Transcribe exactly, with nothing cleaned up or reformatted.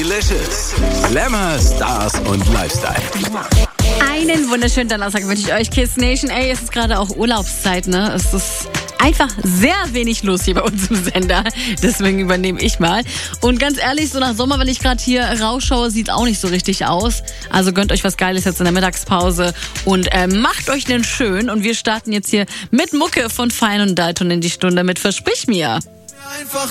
Delicious. Glamour, Stars und Lifestyle. Einen wunderschönen Donnerstag wünsche ich euch, Kiss Nation. Ey, es ist gerade auch Urlaubszeit, ne? Es ist einfach sehr wenig los hier bei uns im Sender. Deswegen übernehme ich mal. Und ganz ehrlich, so nach Sommer, wenn ich gerade hier rausschaue, sieht auch nicht so richtig aus. Also gönnt euch was Geiles jetzt in der Mittagspause und äh, macht euch den schön. Und wir starten jetzt hier mit Mucke von Fein und Dalton in die Stunde mit Versprich mir. Einfach